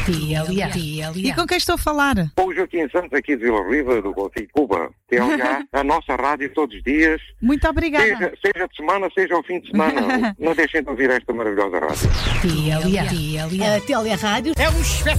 E com quem estou a falar? Com o Joaquim Santos, aqui de Vila Riva, do Golfinho de Cuba. TLA, a nossa rádio todos os dias. Muito obrigada. Seja de semana, seja ao fim de semana. Não deixem de ouvir esta maravilhosa rádio. A TLA Rádio é um espetáculo.